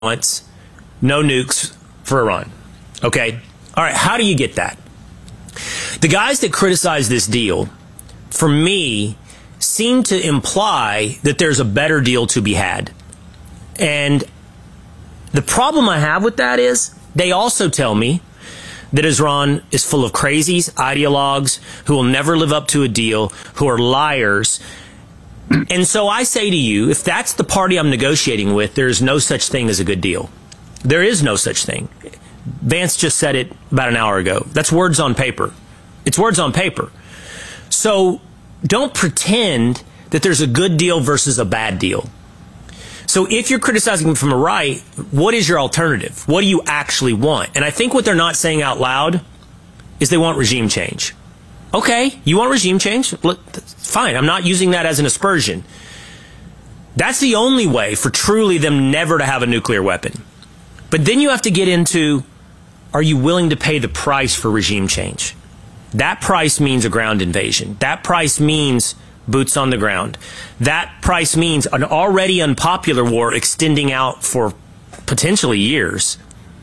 wants no nukes for Iran. Okay? All right, how do you get that? The guys that criticize this deal, for me, seem to imply that there's a better deal to be had. And the problem I have with that is they also tell me that Iran is full of crazies, ideologues, who will never live up to a deal, who are liars. And so I say to you, if that's the party I'm negotiating with, there is no such thing as a good deal. There is no such thing. Vance just said it about an hour ago. That's words on paper. It's words on paper. So don't pretend that there's a good deal versus a bad deal. So if you're criticizing them from the right, what is your alternative? What do you actually want? And I think what they're not saying out loud is they want regime change. Okay, you want regime change? Fine, I'm not using that as an aspersion. That's the only way for truly them never to have a nuclear weapon. But then you have to get into, are you willing to pay the price for regime change? That price means a ground invasion. That price means boots on the ground. That price means an already unpopular war extending out for potentially years.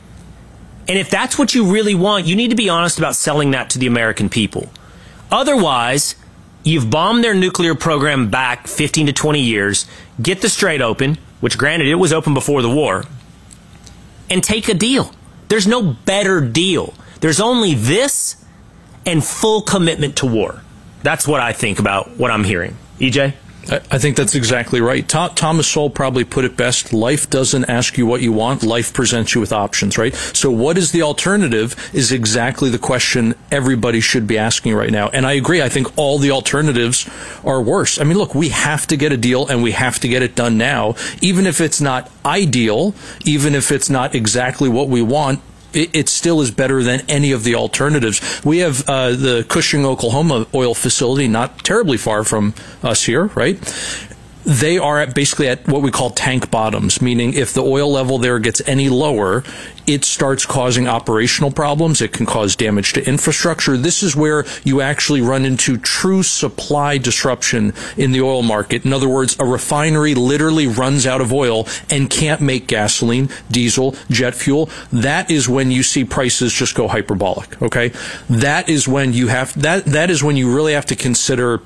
And if that's what you really want, you need to be honest about selling that to the American people. Otherwise, you've bombed their nuclear program back 15 to 20 years, get the Strait open, which granted it was open before the war, and take a deal. There's no better deal. There's only this and full commitment to war. That's what I think about what I'm hearing. EJ? I think that's exactly right. Thomas Sowell probably put it best. Life doesn't ask you what you want. Life presents you with options, right? So what is the alternative is exactly the question everybody should be asking right now. And I agree. I think all the alternatives are worse. I mean, look, we have to get a deal and we have to get it done now. Even if it's not ideal, even if it's not exactly what we want, it still is better than any of the alternatives. We have the Cushing, Oklahoma oil facility, not terribly far from us here, right? They are basically at what we call tank bottoms, meaning if the oil level there gets any lower, it starts causing operational problems. It can cause damage to infrastructure. This is where you actually run into true supply disruption in the oil market. In other words, a refinery literally runs out of oil and can't make gasoline, diesel, jet fuel. That is when you see prices just go hyperbolic, okay? That is when you have, that is when you really have to consider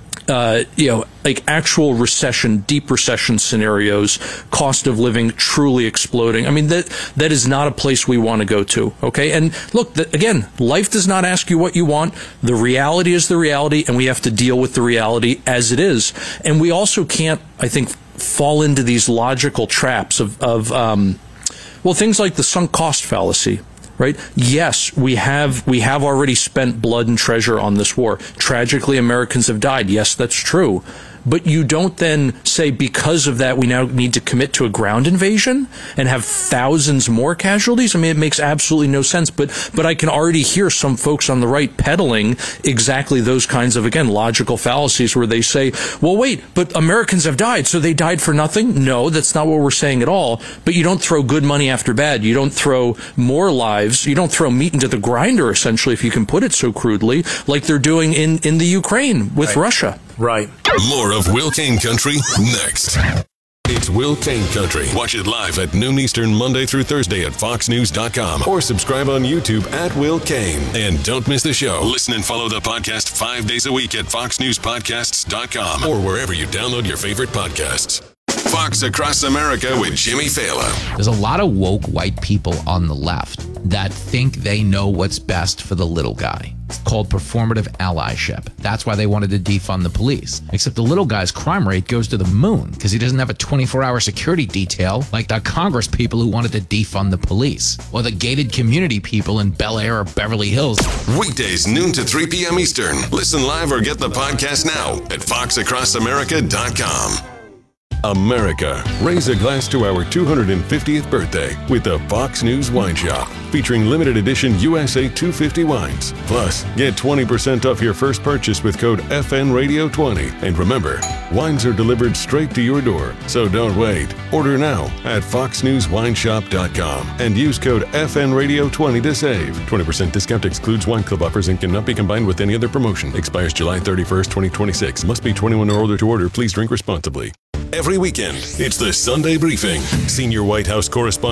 like actual recession, deep recession scenarios, cost of living truly exploding. I mean, that is not a place we want to go to, okay? And look, again, life does not ask you what you want. The reality is the reality, and we have to deal with the reality as it is. And we also can't, I think, fall into these logical traps of things like the sunk cost fallacy. Right? Yes, we have already spent blood and treasure on this war. Tragically, Americans have died. Yes, that's true. But you don't then say because of that we now need to commit to a ground invasion and have thousands more casualties. I mean, it makes absolutely no sense. But I can already hear some folks on the right peddling exactly those kinds of, again, logical fallacies where they say, well, wait, but Americans have died, so they died for nothing? No, that's not what we're saying at all. But you don't throw good money after bad. You don't throw more lives. You don't throw meat into the grinder, essentially, if you can put it so crudely, like they're doing in the Ukraine with Russia. Right. More of Will Cain Country next. It's Will Cain Country. Watch it live at noon Eastern, Monday through Thursday at foxnews.com or subscribe on YouTube at Will Cain. And don't miss the show. Listen and follow the podcast 5 days a week at foxnewspodcasts.com or wherever you download your favorite podcasts. Fox Across America with Jimmy Fallon. There's a lot of woke white people on the left that think they know what's best for the little guy. It's called performative allyship. That's why they wanted to defund the police. Except the little guy's crime rate goes to the moon because he doesn't have a 24-hour security detail like the Congress people who wanted to defund the police or the gated community people in Bel Air or Beverly Hills. Weekdays, noon to 3 p.m. Eastern. Listen live or get the podcast now at foxacrossamerica.com. America, raise a glass to our 250th birthday with the Fox News Wine Shop, featuring limited edition USA 250 wines. Plus, get 20% off your first purchase with code FNRadio20. And remember, wines are delivered straight to your door, so don't wait. Order now at foxnewswineshop.com and use code FNRadio20 to save. 20% discount excludes wine club offers and cannot be combined with any other promotion. Expires July 31st, 2026. Must be 21 or older to order. Please drink responsibly. Every every weekend. It's the Sunday Briefing. Senior White House correspondent